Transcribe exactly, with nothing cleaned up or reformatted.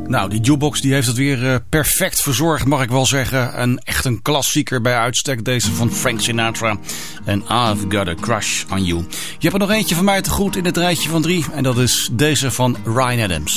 Nou, die jukebox die heeft het weer uh, perfect verzorgd, mag ik wel zeggen. Een echt een klassieker bij uitstek, deze van Frank Sinatra. En I've Got a Crush on You. Je hebt er nog eentje van mij te goed in het rijtje van drie. En dat is deze van Ryan Adams.